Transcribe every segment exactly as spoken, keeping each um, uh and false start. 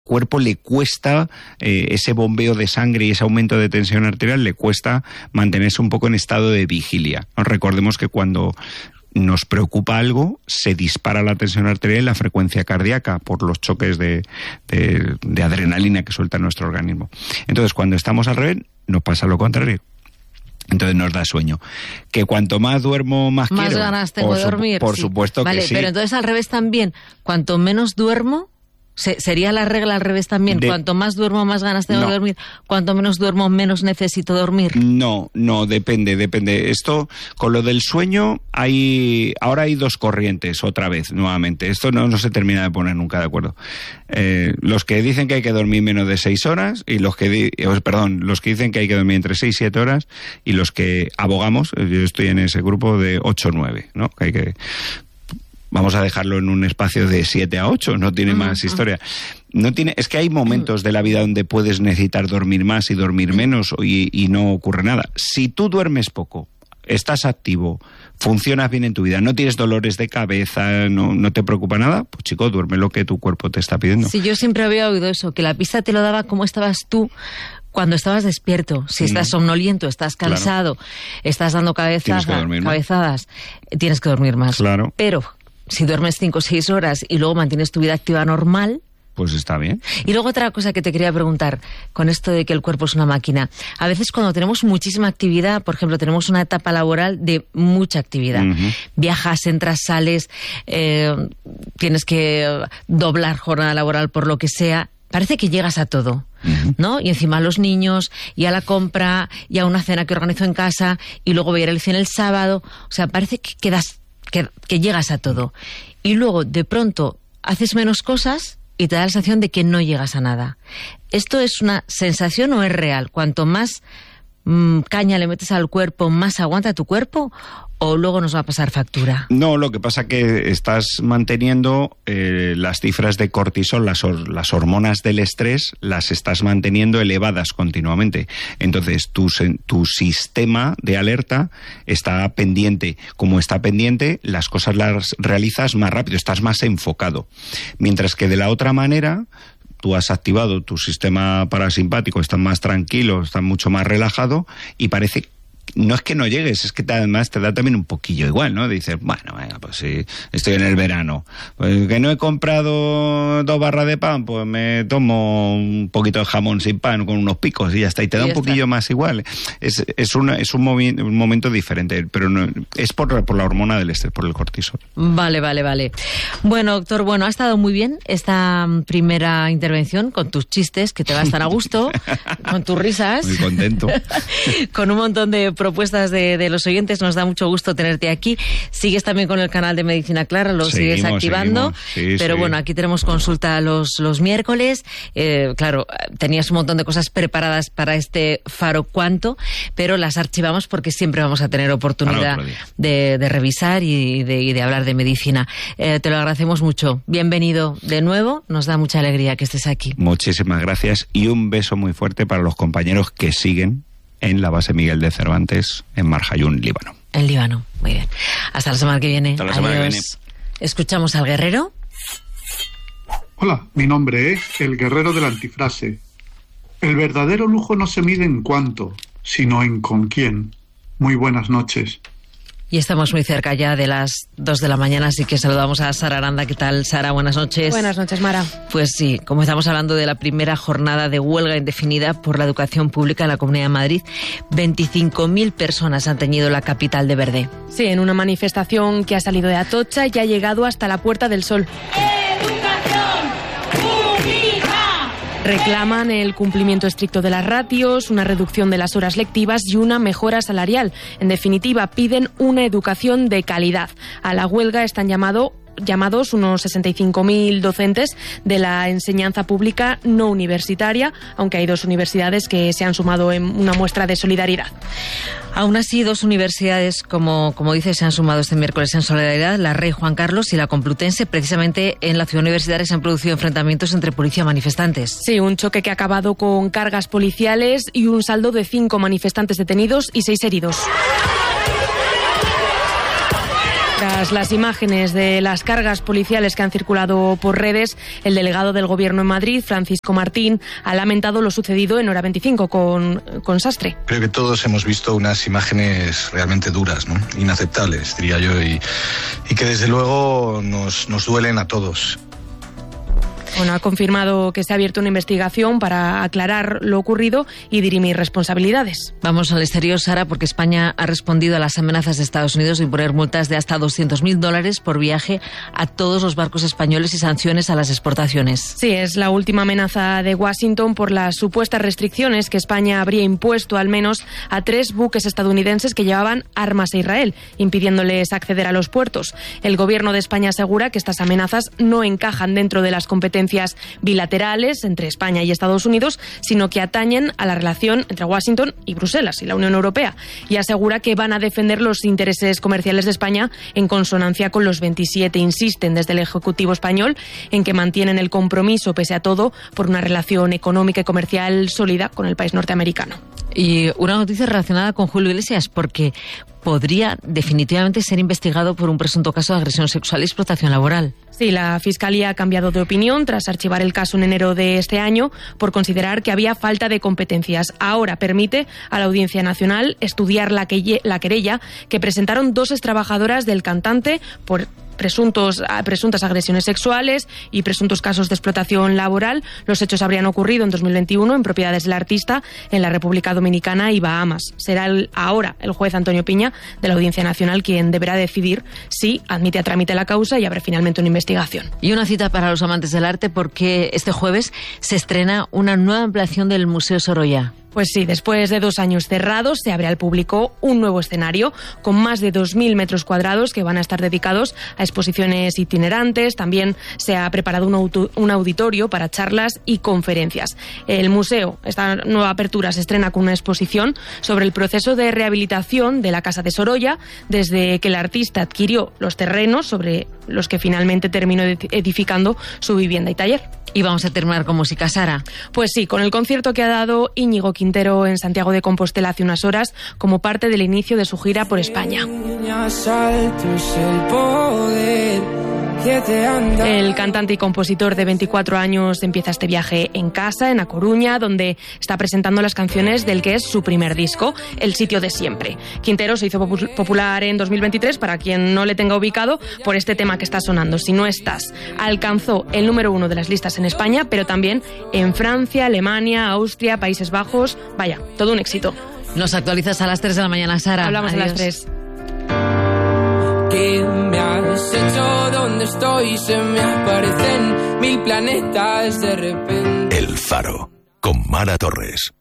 cuerpo le cuesta eh, ese bombeo de sangre y ese aumento de tensión arterial, le cuesta mantenerse un poco en estado de vigilia. Recordemos que cuando nos preocupa algo, se dispara la tensión arterial y la frecuencia cardíaca por los choques de, de, de adrenalina que suelta nuestro organismo. Entonces, cuando estamos al revés, nos pasa lo contrario. Entonces nos da sueño. Que cuanto más duermo, más, más quiero. Más ganas tengo de dormir. Por sí. supuesto vale, que sí. Pero entonces al revés también, cuanto menos duermo, Se, ¿sería la regla al revés también? De... Cuanto más duermo, más ganas tengo no. de dormir. Cuanto menos duermo, menos necesito dormir. No, no, depende, depende. Esto, con lo del sueño, hay ahora hay dos corrientes, otra vez, nuevamente. Esto no, no se termina de poner nunca de acuerdo. Eh, los que dicen que hay que dormir menos de seis horas, y los que, di, eh, perdón, los que dicen que hay que dormir entre seis y siete horas, y los que abogamos, yo estoy en ese grupo de ocho o nueve, ¿no? Que hay que... Vamos a dejarlo en un espacio de siete a ocho, no tiene más historia. No tiene, es que hay momentos de la vida donde puedes necesitar dormir más y dormir menos y, y no ocurre nada. Si tú duermes poco, estás activo, funcionas bien en tu vida, no tienes dolores de cabeza, no, no te preocupa nada, pues chico, duerme lo que tu cuerpo te está pidiendo. Sí, yo siempre había oído eso, que la pista te lo daba cómo estabas tú cuando estabas despierto. Si estás somnoliento, estás cansado, claro. estás dando cabezas, tienes cabezadas, tienes que dormir más. Claro. Pero si duermes cinco o seis horas y luego mantienes tu vida activa normal, pues está bien. Y luego otra cosa que te quería preguntar, con esto de que el cuerpo es una máquina. A veces cuando tenemos muchísima actividad, por ejemplo, tenemos una etapa laboral de mucha actividad. Uh-huh. Viajas, entras, sales, eh, tienes que doblar jornada laboral por lo que sea. Parece que llegas a todo, uh-huh. ¿no? Y encima a los niños, y a la compra, y a una cena que organizo en casa, y luego voy a ir al cine el sábado. O sea, parece que quedas... Que, que llegas a todo. Y luego, de pronto, haces menos cosas y te da la sensación de que no llegas a nada. ¿Esto es una sensación o es real? Cuanto más mmm, caña le metes al cuerpo, más aguanta tu cuerpo, ¿o luego nos va a pasar factura? No, lo que pasa es que estás manteniendo eh, las cifras de cortisol, las, or, las hormonas del estrés, las estás manteniendo elevadas continuamente. Entonces, tu, tu sistema de alerta está pendiente. Como está pendiente, las cosas las realizas más rápido, estás más enfocado. Mientras que de la otra manera, tú has activado tu sistema parasimpático, estás más tranquilo, estás mucho más relajado y parece... No es que no llegues, es que te, además te da también un poquillo igual, ¿no? Dices, bueno, venga, pues sí, estoy en el verano. Pues que no he comprado dos barras de pan, pues me tomo un poquito de jamón sin pan con unos picos y ya está. Y te da y un poquillo está. Más igual. Es, es, una, es un, movi- un momento diferente, pero no, es por, por la hormona del estrés, por el cortisol. Vale, vale, vale. Bueno, doctor, bueno, ha estado muy bien esta primera intervención con tus chistes, que te va a estar a gusto, con tus risas. Muy contento. Con un montón de propuestas de, de los oyentes, nos da mucho gusto tenerte aquí. Sigues también con el canal de Medicina Clara, lo seguimos, sigues activando, sí, pero sí. Bueno, aquí tenemos consulta los, los miércoles. Eh, claro, tenías un montón de cosas preparadas para este Faro Cuánto, pero las archivamos porque siempre vamos a tener oportunidad de, de revisar y de, y de hablar de medicina. Eh, te lo agradecemos mucho. Bienvenido de nuevo, nos da mucha alegría que estés aquí. Muchísimas gracias y un beso muy fuerte para los compañeros que siguen en la base Miguel de Cervantes, en Marjayún, Líbano. En Líbano, muy bien. Hasta la semana que viene. Hasta la semana Adiós. que viene. Escuchamos al guerrero. Hola, mi nombre es el guerrero de la antifrase. El verdadero lujo no se mide en cuánto, sino en con quién. Muy buenas noches. Y estamos muy cerca ya de las dos de la mañana, así que saludamos a Sara Aranda. ¿Qué tal, Sara? Buenas noches. Buenas noches, Mara. Pues sí, como estamos hablando de la primera jornada de huelga indefinida por la educación pública en la Comunidad de Madrid, veinticinco mil personas han teñido la capital de verde. Sí, en una manifestación que ha salido de Atocha y ha llegado hasta la Puerta del Sol. Reclaman el cumplimiento estricto de las ratios, una reducción de las horas lectivas y una mejora salarial. En definitiva, piden una educación de calidad. A la huelga están llamado, llamados unos sesenta y cinco mil docentes de la enseñanza pública no universitaria, aunque hay dos universidades que se han sumado en una muestra de solidaridad. Aún así, dos universidades, como, como dice, se han sumado este miércoles en solidaridad, la Rey Juan Carlos y la Complutense. Precisamente en la ciudad universitaria se han producido enfrentamientos entre policía y manifestantes. Sí, un choque que ha acabado con cargas policiales y un saldo de cinco manifestantes detenidos y seis heridos. Tras las imágenes de las cargas policiales que han circulado por redes, el delegado del Gobierno en Madrid, Francisco Martín, ha lamentado lo sucedido en Hora veinticinco con, con Sastre. Creo que todos hemos visto unas imágenes realmente duras, ¿no? Inaceptables, diría yo, y, y que desde luego nos, nos duelen a todos. Bueno, ha confirmado que se ha abierto una investigación para aclarar lo ocurrido y dirimir responsabilidades. Vamos al exterior, Sara, porque España ha respondido a las amenazas de Estados Unidos de imponer multas de hasta doscientos mil dólares por viaje a todos los barcos españoles y sanciones a las exportaciones. Sí, es la última amenaza de Washington por las supuestas restricciones que España habría impuesto al menos a tres buques estadounidenses que llevaban armas a Israel, impidiéndoles acceder a los puertos. El Gobierno de España asegura que estas amenazas no encajan dentro de las competencias bilaterales entre España y Estados Unidos, sino que atañen a la relación entre Washington y Bruselas y la Unión Europea, y asegura que van a defender los intereses comerciales de España en consonancia con los veintisiete. Insisten desde el Ejecutivo español en que mantienen el compromiso, pese a todo, por una relación económica y comercial sólida con el país norteamericano. Y una noticia relacionada con Julio Iglesias, porque podría definitivamente ser investigado por un presunto caso de agresión sexual y explotación laboral. Sí, la Fiscalía ha cambiado de opinión tras archivar el caso en enero de este año por considerar que había falta de competencias. Ahora permite a la Audiencia Nacional estudiar la, que, la querella que presentaron dos extrabajadoras del cantante por presuntos, presuntas agresiones sexuales y presuntos casos de explotación laboral. Los hechos habrían ocurrido en dos mil veintiuno en propiedades del artista en la República Dominicana y Bahamas. Será el, ahora el juez Antonio Piña de la Audiencia Nacional quien deberá decidir si admite a trámite la causa y abre finalmente una investigación. Y una cita para los amantes del arte, porque este jueves se estrena una nueva ampliación del Museo Sorolla. Pues sí, después de dos años cerrados se abre al público un nuevo escenario con más de dos mil metros cuadrados que van a estar dedicados a exposiciones itinerantes. También se ha preparado un, auto, un auditorio para charlas y conferencias. El museo, esta nueva apertura, se estrena con una exposición sobre el proceso de rehabilitación de la Casa de Sorolla desde que el artista adquirió los terrenos sobre los que finalmente terminó edificando su vivienda y taller. Y vamos a terminar con música, Sara. Pues sí, con el concierto que ha dado Íñigo Quintero en Santiago de Compostela hace unas horas como parte del inicio de su gira por España. El cantante y compositor de veinticuatro años empieza este viaje en casa, en A Coruña, donde está presentando las canciones del que es su primer disco, El sitio de siempre. Quintero se hizo popular en dos mil veintitrés, para quien no le tenga ubicado, por este tema que está sonando, Si no estás. Alcanzó el número uno de las listas en España, pero también en Francia, Alemania, Austria, Países Bajos. Vaya, todo un éxito. Nos actualizas a las tres de la mañana, Sara. Hablamos Adiós. a las tres. ¿Qué me has hecho? ¿Dónde estoy? Se me aparecen mil planetas de repente. El Faro, con Mara Torres.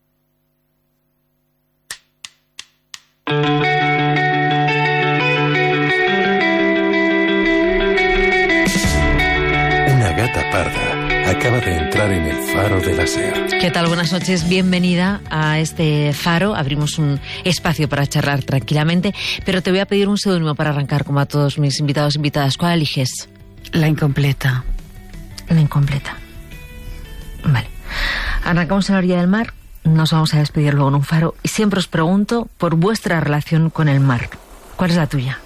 Una gata parda acaba de entrar en el Faro de la SER. ¿Qué tal? Buenas noches, bienvenida a este Faro. Abrimos un espacio para charlar tranquilamente, pero te voy a pedir un seudónimo para arrancar, como a todos mis invitados e invitadas. ¿Cuál eliges? La incompleta. La incompleta. Vale. Arrancamos en la orilla del mar, nos vamos a despedir luego en un faro y siempre os pregunto por vuestra relación con el mar. ¿Cuál es la tuya?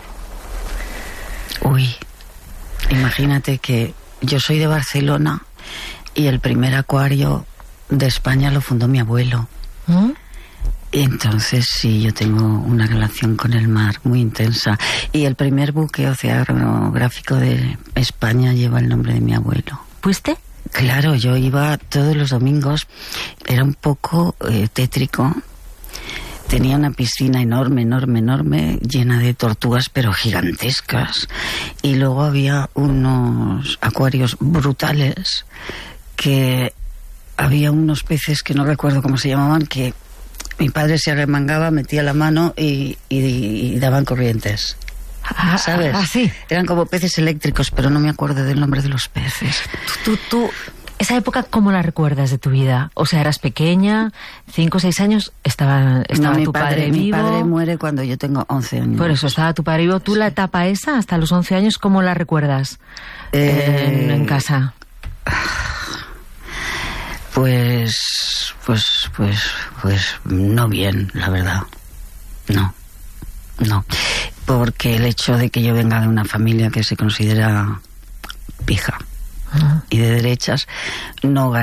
Uy, imagínate que yo soy de Barcelona y el primer acuario de España lo fundó mi abuelo. ¿Mm? Y entonces sí, yo tengo una relación con el mar muy intensa. Y el primer buque oceanográfico de España lleva el nombre de mi abuelo. ¿Fuiste? Claro, yo iba todos los domingos. Era un poco eh, tétrico. Tenía una piscina enorme, enorme, enorme, llena de tortugas, pero gigantescas. Y luego había unos acuarios brutales, que había unos peces que no recuerdo cómo se llamaban, que mi padre se arremangaba, metía la mano y, y, y daban corrientes. Ah, ¿sabes? Ah, sí. Eran como peces eléctricos, pero no me acuerdo del nombre de los peces. Tú, tú, tú... ¿Esa época cómo la recuerdas de tu vida? O sea, eras pequeña, cinco o seis años, estaba, estaba no, tu padre, padre vivo. Mi padre muere cuando yo tengo once años. Por eso, estaba tu padre vivo. ¿Tú sí. La etapa esa, hasta los once años, cómo la recuerdas eh, en, en casa? Pues, pues, pues, pues, no bien, la verdad. No, no. porque el hecho de que yo venga de una familia que se considera pija uh-huh. y de derechas no